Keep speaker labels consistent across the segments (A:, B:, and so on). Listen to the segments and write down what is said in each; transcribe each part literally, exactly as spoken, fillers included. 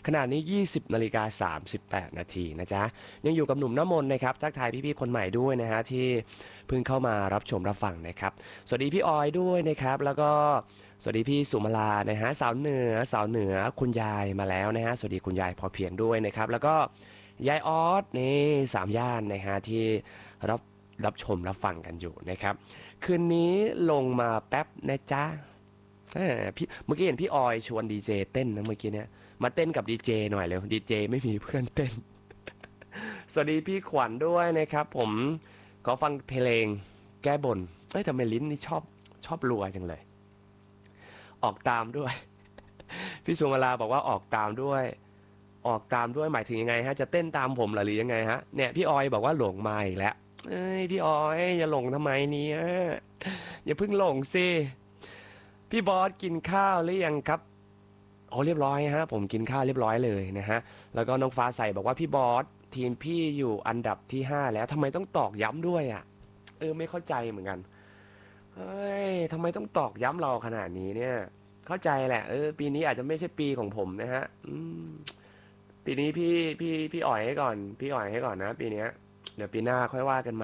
A: ขณะนี้ยี่สิบนาฬิกาสามสิบแปดนาทีนะจ๊ะยังอยู่กับหนุ่มน้ำมนต์นะครับทักทายพี่ๆคนใหม่ด้วยนะฮะที่เพิ่งเข้ามารับชมรับฟังนะครับสวัสดีพี่ออยด้วยนะครับแล้วก็สวัสดีพี่สุมาลานะฮะสาวเหนือสาวเหนือคุณยายมาแล้วนะฮะสวัสดีคุณยายพอเพียงด้วยนะครับแล้วก็ยายออสนี่สามย่านนะฮะที่รับรับชมรับฟังกันอยู่นะครับคืนนี้ลงมาแป๊บนะจ๊ะเออพี่เมื่อกี้เห็นพี่ออยชวนดีเจเต้นนะเมื่อกี้เนี้ยมาเต้นกับดีเจหน่อยเร็วดีเจไม่มีเพื่อนเต้นสวัสดีพี่ขวัญด้วยนะครับผมขอฟังเพลงแก้บนเอ้ยทำไมลิ้นนี่ชอบชอบรัวจังเลยออกตามด้วยพี่สุมาลาบอกว่าออกตามด้วยออกตามด้วยหมายถึงยังไงฮะจะเต้นตามผมเหรอหรือยังไงฮะเนี่ยพี่ออยบอกว่าหลงมาอีกแล้วเอ้ยพี่ออยอย่าหลงทำไมเนี่ยอย่าเพิ่งหลงสิพี่บอสกินข้าวหรือยังครับโอ้เรียบร้อยฮะผมกินข้าวเรียบร้อยเลยนะฮะแล้วก็น้องฟ้าใสบอกว่าพี่บอสทีมพี่อยู่อันดับที่ห้าแล้วทำไมต้องตอกย้ำด้วยอ่ะเออไม่เข้าใจเหมือนกันเฮ้ยทำไมต้องตอกย้ำเราขนาดนี้เนี่ยเข้าใจแหละเออปีนี้อาจจะไม่ใช่ปีของผมนะฮะอืมปีนี้พี่พี่พี่อ่อยให้ก่อนพี่อ่อยให้ก่อนนะปีเนี้ยเดี๋ยวปีหน้าค่อยว่ากันใหม่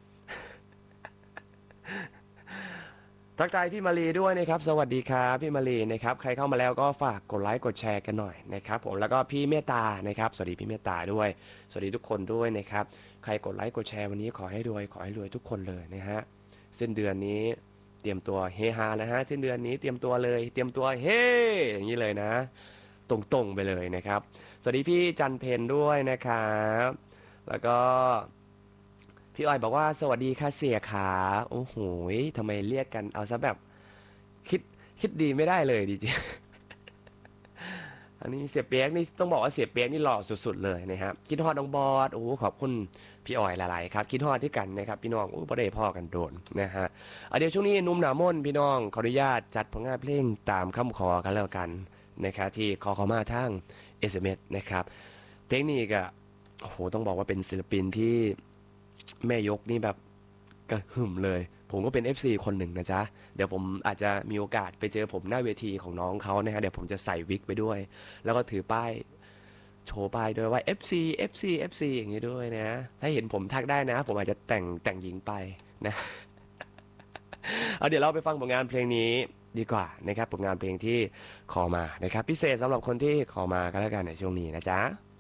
A: ทักทายพี่มารีด้วยนะครับสวัสดีครับพี่มารีนะครับใครเข้ามาแล้วก็ฝากกดไลค์กดแชร์กันหน่อยนะครับผมแล้วก็พี่เมตตานะครับสวัสดีพี่เมตตาด้วยสวัสดีทุกคนด้วยนะครับใครกดไลค์กดแชร์วันนี้ขอให้รวยขอให้รวยทุกคนเลยนะฮะสิ้นเดือนนี้เตรียมตัวเฮฮานะฮะสิ้นเดือนนี้เตรียมตัวเลยเตรียมตัวเฮ้อย่างนี้เลยนะตรงๆไปเลยนะครับสวัสดีพี่จันเพนด้วยนะครับแล้วก็ พี่อ้อยบอกว่าสวัสดีค่ะเสียขาโอ้โหทำไมเรียกกันเอาซะแบบคิดคิดดีไม่ได้เลยดิจิอันนี้เสียเปียกนี่ต้องบอกว่าเสียเปียกนี่หล่อสุดๆเลยนะครับคิดฮอดน้องบอสโอ้ขอบคุณพี่อ้อยหลายๆครับคิดฮอดที่กันนะครับพี่น้องโอ้ประเดี๋ยวพ่อกันโดนนะฮะเอาเดี๋ยวช่วงนี้นุ่มหนามนพี่น้องขออนุญาตจัดผลงานเพลงตามคำขอกันแล้วกันนะครับที่ขอเขามาทาง เอส เอ็ม เอส นะครับเพลงนี้ก็โอ้โหต้องบอกว่าเป็นศิลปินที่ แม่ยกนี่แบบกระหึ่มเลย ผมก็เป็น เอฟ ซี คนหนึ่งนะจ๊ะ เดี๋ยวผมอาจจะมีโอกาสไปเจอผมหน้าเวทีของน้องเขานะฮะ เดี๋ยวผมจะใส่วิกไปด้วย แล้วก็ถือป้ายโชว์ป้ายด้วยว่า เอฟ ซี เอฟ ซี เอฟ ซี อย่างนี้ด้วยนะ ถ้าเห็นผมทักได้นะ ผมอาจจะแต่งแต่งหญิงไปนะเอาเดี๋ยวเราไปฟังผลงานเพลงนี้ดีกว่านะครับผลงานเพลงที่ขอมานะครับพิเศษสำหรับคนที่ขอมาก็แล้วกันในช่วงนี้นะจ๊ะ